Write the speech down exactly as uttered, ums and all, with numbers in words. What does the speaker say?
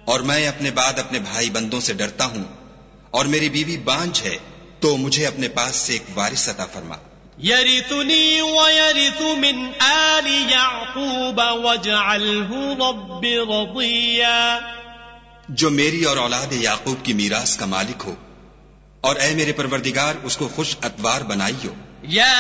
और मैं अपने बाद अपने भाई बंदों से डरता हूं, और मेरी बीवी बांझ है, तो मुझे अपने पास से एक वारिस अता फरमा। यरिथुनी व यरिथु मिन आलि याकूब वजअलहु रब्बि रदिया, जो मेरी और औलाद याकूब की मीरास का मालिक हो, और ऐ मेरे परवरदिगार उसको खुश अतवार बनाइयो।